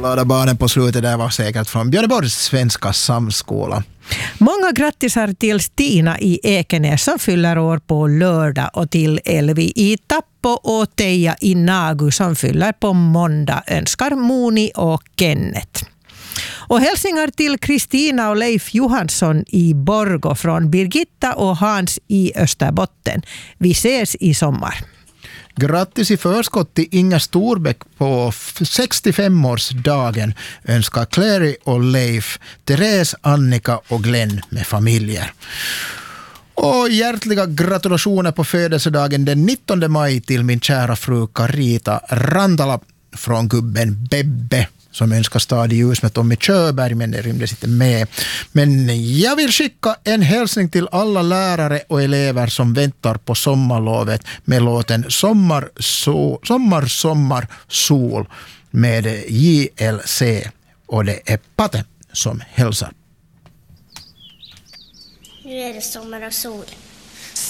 Glada barnen på slutet där var säkert från Björneborgs svenska samskola. Många grattisar till Stina i Ekenäs som fyller år på lördag och till Elvi i Tappo och Teija i Nagu som fyller på måndag önskar Moni och Kenneth. Och hälsningar till Kristina och Leif Johansson i Borgå från Birgitta och Hans i Österbotten. Vi ses i sommar. Grattis i förskott till Inga Storbäck på 65-årsdagen önskar Clary och Leif, Therese, Annika och Glenn med familjer. Och hjärtliga gratulationer på födelsedagen den 19 maj till min kära fru Carita Rantala från gubben Bebbe som önskar stad i ljus med Tommy Köberg, men det rymdes inte med. Men jag vill skicka en hälsning till alla lärare och elever som väntar på sommarlovet med låten Sommar, sol med JLC. Och det är Patte som hälsar. Nu är det sommar och sol.